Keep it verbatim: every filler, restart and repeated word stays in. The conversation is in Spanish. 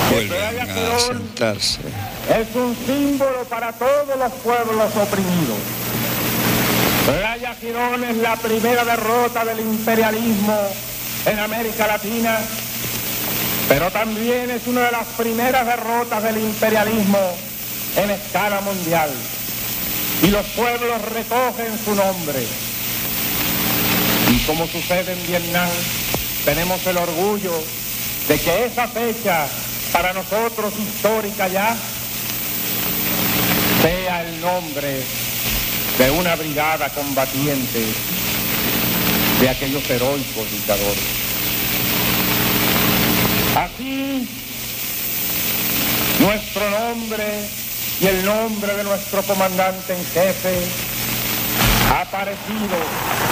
Vuelven a sentarse. Es un símbolo para todos los pueblos oprimidos. Playa Girón es la primera derrota del imperialismo en América Latina, pero también es una de las primeras derrotas del imperialismo en escala mundial. Y los pueblos recogen su nombre. Y como sucede en Vietnam, tenemos el orgullo de que esa fecha, para nosotros histórica ya, sea el nombre de una brigada combatiente de aquellos heroicos luchadores. Así, nuestro nombre y el nombre de nuestro comandante en jefe ha aparecido